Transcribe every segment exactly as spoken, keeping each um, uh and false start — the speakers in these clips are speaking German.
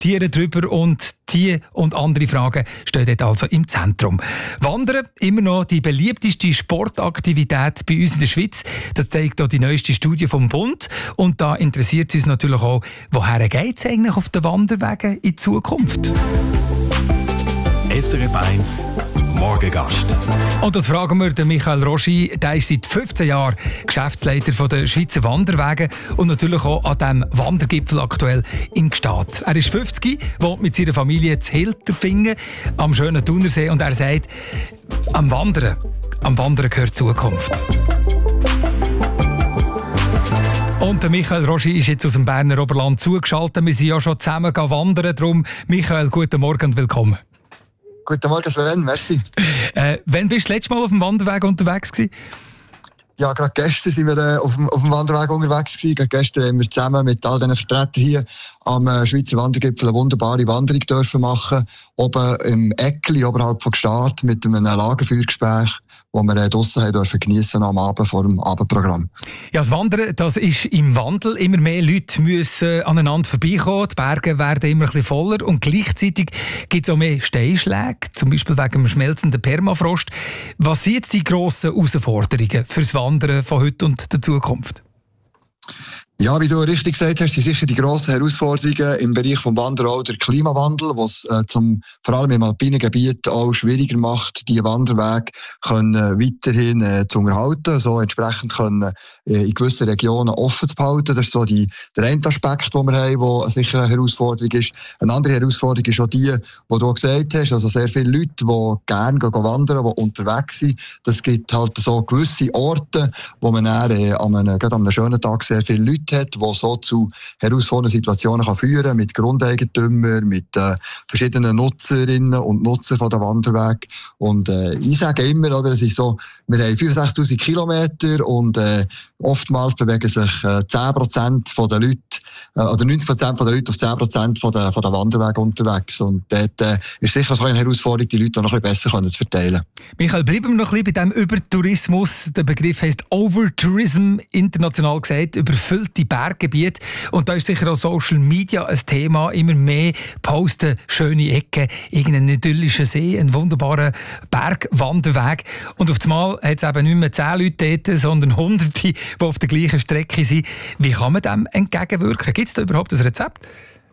diskutieren darüber und die und andere Fragen stehen dort also im Zentrum. Wandern, immer noch die beliebteste Sportaktivität bei uns in der Schweiz. Das zeigt auch die neueste Studie vom Bund. Und da interessiert es uns natürlich auch, woher geht es eigentlich auf den Wanderwegen in Zukunft? S R F eins Morgengast. Und das fragen wir den Michael Roschi. Der ist seit fünfzehn Jahren Geschäftsleiter von der Schweizer Wanderwege und natürlich auch an diesem Wandergipfel aktuell in Gstaad. Er ist fünfzig, wohnt mit seiner Familie in Hilterfingen am schönen Thunersee und er sagt, am Wandern, am Wandern gehört Zukunft. Und der Michael Roschi ist jetzt aus dem Berner Oberland zugeschaltet. Wir sind ja schon zusammen wandern. Darum, Michael, guten Morgen und willkommen. Guten Morgen, Sven, merci. Äh, wann bist du das letzte Mal auf dem Wanderweg unterwegs gewesen? Ja, gerade gestern sind wir äh, auf, dem, auf dem Wanderweg unterwegs gewesen. Gerade gestern haben wir zusammen mit all diesen Vertretern hier am äh, Schweizer Wandergipfel eine wunderbare Wanderung dürfen machen. Oben im Eckli, oberhalb von Gstaad, mit einem Lagerfeuergespräch, das wir äh, draussen haben dürfen geniessen am Abend vor dem Abendprogramm. Ja, das Wandern, das ist im Wandel. Immer mehr Leute müssen aneinander vorbeikommen. Die Berge werden immer ein bisschen voller und gleichzeitig gibt es auch mehr Steinschläge, zum Beispiel wegen dem schmelzenden Permafrost. Was sind jetzt die grossen Herausforderungen fürs Wandern von heute und der Zukunft? Ja, wie du richtig gesagt hast, sind sicher die grossen Herausforderungen im Bereich des Wandern auch der Klimawandel, was äh, zum, vor allem im alpinen Gebiet auch schwieriger macht, die Wanderwege können, äh, weiterhin äh, zu unterhalten, so entsprechend können, äh, in gewissen Regionen offen zu behalten. Das ist so die, der eine Aspekt, den wir haben, der sicher eine Herausforderung ist. Eine andere Herausforderung ist auch die, die du gesagt hast, also sehr viele Leute, die gerne gehen wandern, die unterwegs sind. Das gibt halt so gewisse Orte, wo man dann, äh, an einem, gerade an einem schönen Tag sehr viele Leute hat, die so zu herausfordernden Situationen kann führen kann, mit Grundeigentümern, mit äh, verschiedenen Nutzerinnen und Nutzern von der Wanderweg. Und äh, ich sage immer, oder, es ist so, wir haben fünfundsechzigtausend Kilometer und äh, oftmals bewegen sich äh, zehn Prozent der Leute, äh, oder neunzig Prozent der Leute auf zehn Prozent von der, von der Wanderwege unterwegs. Und dort äh, ist sicher so eine Herausforderung, die Leute noch ein bisschen besser können zu verteilen. Michael, bleiben wir noch ein bisschen bei diesem Übertourismus. Der Begriff heisst Overtourism, international gesagt, überfüllte Berggebiete. Und da ist sicher auch Social Media ein Thema. Immer mehr posten schöne Ecken, irgendeinen idyllischen See, einen wunderbaren Bergwanderweg. Und auf einmal hat es eben nicht mehr zehn Leute dort, sondern Hunderte, die auf der gleichen Strecke sind. Wie kann man dem entgegenwirken? Gibt es da überhaupt ein Rezept?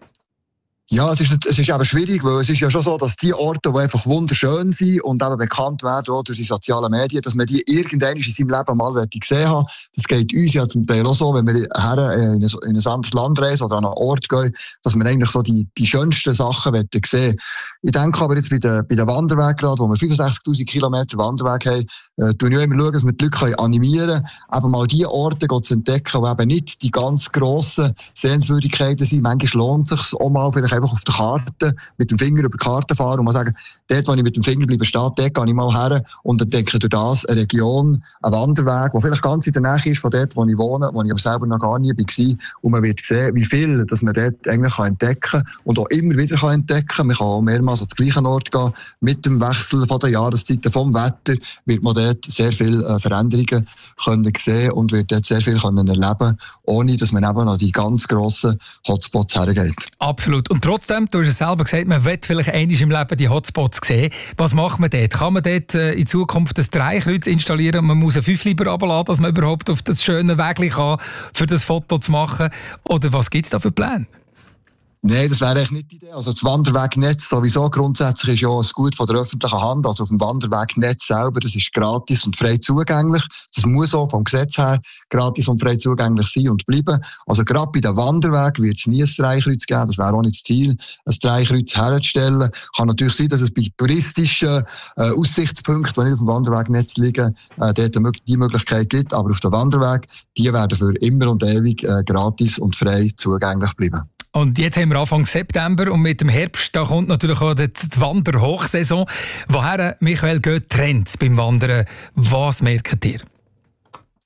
Ja, es ist, es ist eben schwierig, weil es ist ja schon so, dass die Orte, die einfach wunderschön sind und eben bekannt werden auch durch die sozialen Medien, dass man die irgendwann in seinem Leben mal gesehen haben. Das geht uns ja zum Teil auch so, wenn wir her in ein, in ein anderes Land reisen oder an einen Ort gehen, dass wir eigentlich so die, die schönsten Sachen sehen. Ich denke aber jetzt bei den, bei den Wanderwegen gerade, wo wir fünfundsechzigtausend Kilometer Wanderweg haben, äh, tun wir immer schauen, dass wir die Leute animieren können, eben mal die Orte zu entdecken, die eben nicht die ganz grossen Sehenswürdigkeiten sind. Manchmal lohnt es sich auch mal vielleicht einfach auf der Karte, mit dem Finger über die Karte fahren und mal sagen, dort, wo ich mit dem Finger bleibe stehen, dort gehe ich mal her und entdecke durch das eine Region, einen Wanderweg, der vielleicht ganz in der Nähe ist von dort, wo ich wohne, wo ich aber selber noch gar nie war. Und man wird sehen, wie viel dass man dort eigentlich entdecken kann und auch immer wieder entdecken kann. Man kann auch mehrmals an den gleichen Ort gehen. Mit dem Wechsel von der Jahreszeiten, vom Wetter, wird man dort sehr viele Veränderungen können sehen und wird dort sehr viel können erleben, ohne dass man eben an die ganz grossen Hotspots hergeht. Absolut. Und trotzdem, du hast es selber gesagt, man will vielleicht einmal im Leben die Hotspots sehen. Was macht man dort? Kann man dort äh, in Zukunft ein Dreikreuz installieren und man muss ein Fünf lieber runterladen, dass man überhaupt auf das schöne Weg kann, für das Foto zu machen? Oder was gibt es da für Pläne? Nein, das wäre eigentlich nicht die Idee. Also das Wanderwegnetz sowieso grundsätzlich ist ja ein Gut von der öffentlichen Hand. Also auf dem Wanderwegnetz selber, das ist gratis und frei zugänglich. Das muss auch vom Gesetz her gratis und frei zugänglich sein und bleiben. Also gerade bei den Wanderwegen wird es nie ein Dreikreuz geben. Das wäre auch nicht das Ziel, ein Dreikreuz herzustellen. Kann natürlich sein, dass es bei touristischen äh, Aussichtspunkten, die nicht auf dem Wanderwegnetz liegen, äh, dort die Möglichkeit gibt. Aber auf dem Wanderweg, die werden für immer und ewig äh, gratis und frei zugänglich bleiben. Und jetzt haben wir Anfang September und mit dem Herbst, da kommt natürlich auch die Wanderhochsaison. Woher, Michael, geht Trends beim Wandern? Was merkt ihr?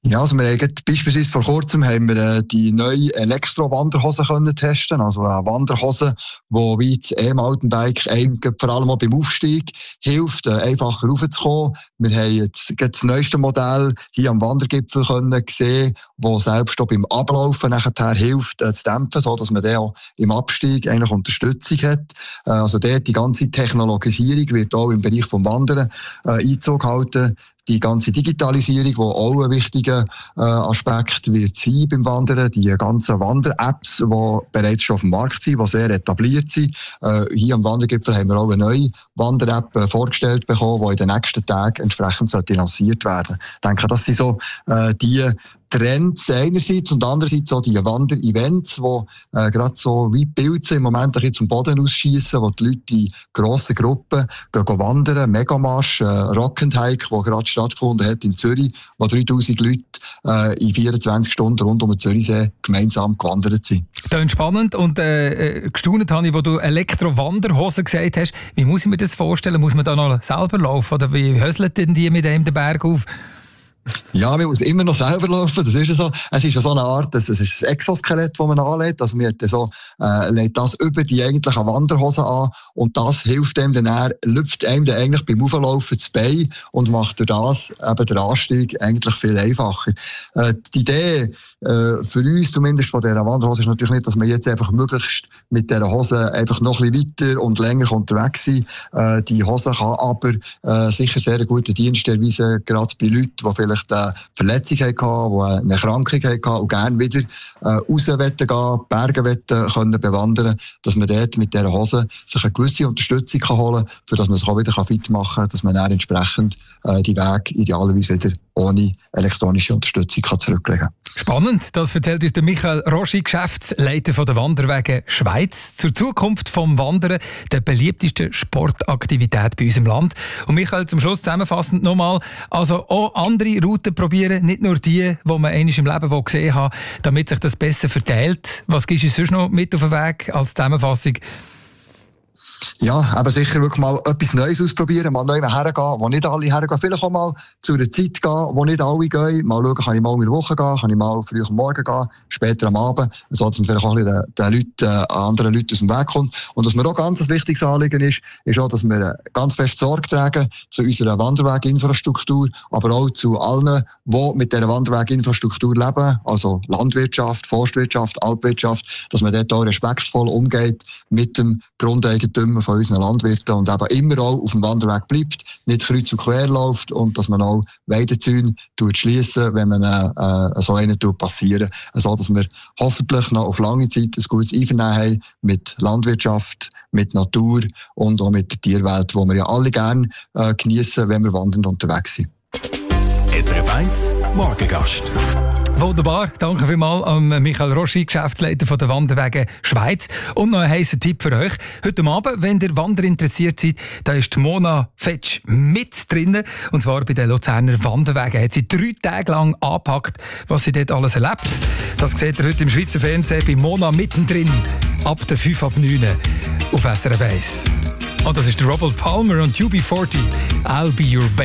Ja, also wir haben beispielsweise vor kurzem haben wir äh, die neue Elektro-Wanderhose können testen, also eine Wanderhose, die wie das E-Mountainbike einem vor allem auch beim Aufstieg hilft, äh, einfacher raufzukommen. Wir haben jetzt das neueste Modell hier am Wandergipfel können sehen, das selbst auch beim Ablaufen nachher hilft, äh, zu dämpfen, so dass man dann auch im Abstieg eigentlich Unterstützung hat. Äh, also dort die ganze Technologisierung wird auch im Bereich vom Wandern äh, Einzug halten. Die ganze Digitalisierung, die auch ein wichtiger äh, Aspekt wird sein beim Wandern, die ganzen Wander-Apps, die bereits schon auf dem Markt sind, die sehr etabliert sind. Äh, hier am Wandergipfel haben wir auch eine neue Wander-App äh, vorgestellt bekommen, die in den nächsten Tagen entsprechend sollte lanciert werden. Ich denke, das sind so äh, die Trends einerseits und andererseits auch die Wander-Events, die äh, gerade so wie Pilze im Moment ein bisschen zum Boden ausschiessen, wo die Leute in grossen Gruppen gehen, gehen wandern, Megamarsch, äh, Rock and Hike, der gerade stattgefunden hat in Zürich, wo dreitausend Leute äh, in vierundzwanzig Stunden rund um den Zürichsee gemeinsam gewandert sind. Das ist spannend und äh, gestaunt habe ich, wo du Elektro-Wanderhosen gesagt hast. Wie muss ich mir das vorstellen? Muss man da noch selber laufen oder wie höselt denn die mit einem den Berg auf? Ja, man muss immer noch selber laufen, das ist ja so. Es ist ja so eine Art, das ist das Exoskelett, das man anlegt. Also man hat so, äh, legt das über die eigentlichen Wanderhosen an und das hilft einem dann, er lüpft einem dann eigentlich beim Auflaufen das Bein und macht durch das eben den Anstieg eigentlich viel einfacher. Äh, die Idee äh, für uns zumindest von dieser Wanderhose ist natürlich nicht, dass man jetzt einfach möglichst mit dieser Hose einfach noch ein bisschen weiter und länger unterwegs sein. Äh, die Hose kann aber äh, sicher sehr einen guten Dienst erweisen, gerade bei Leuten, die vielleicht eine Verletzung hatten, die eine Erkrankung hatten und gerne wieder äh, raus wollen gehen, Berge wollen, können bewandern, dass man dort mit dieser Hose sich eine gewisse Unterstützung kann holen kann, für dass man sich auch wieder fit machen kann, dass man dann entsprechend äh, die Weg idealerweise wieder ohne elektronische Unterstützung kann zurücklegen kann. Spannend, das erzählt uns der Michael Roschi, Geschäftsleiter von der Wanderwege Schweiz, zur Zukunft vom Wandern, der beliebtesten Sportaktivität bei uns im Land. Und Michael, zum Schluss zusammenfassend nochmal, also auch andere Routen probieren, nicht nur die, die man einmal im Leben gesehen hat, damit sich das besser verteilt. Was gibst du sonst noch mit auf den Weg als Zusammenfassung? Ja, aber sicher wirklich mal etwas Neues ausprobieren, mal neu hergehen, wo nicht alle hergehen. Vielleicht auch mal zu einer Zeit gehen, wo nicht alle gehen. Mal schauen, kann ich mal in der Woche gehen, kann ich mal früh am Morgen gehen, später am Abend, so dass man vielleicht auch ein bisschen den, den Leuten, äh, anderen Leuten aus dem Weg kommt. Und was mir auch ganz ein wichtiges Anliegen ist, ist auch, dass wir ganz fest Sorge tragen zu unserer Wanderweginfrastruktur, aber auch zu allen, die mit dieser Wanderweginfrastruktur leben, also Landwirtschaft, Forstwirtschaft, Alpwirtschaft, dass man dort auch respektvoll umgeht mit dem Grundeigentümer von unseren Landwirten und eben immer auch auf dem Wanderweg bleibt, nicht kreuz und quer läuft und dass man auch Weidezäune schliessen, wenn man äh, so einen passieren, so dass wir hoffentlich noch auf lange Zeit ein gutes Einvernehmen haben mit Landwirtschaft, mit Natur und auch mit der Tierwelt, die wir ja alle gerne äh, geniessen, wenn wir wandernd unterwegs sind. S R F eins Morgengast. Wunderbar, danke vielmals an Michael Roschi, Geschäftsleiter von der Wanderwege Schweiz. Und noch ein heißer Tipp für euch. Heute Abend, wenn ihr Wander interessiert seid, da ist die Mona Fetsch mit drinnen. Und zwar bei den Luzerner Wanderwegen. Hat sie drei Tage lang angepackt, was sie dort alles erlebt. Das seht ihr heute im Schweizer Fernsehen bei Mona mittendrin. Ab der fünf ab neun auf S R F eins. Und das ist der Robert Palmer und U B vierzig. I'll be your baby.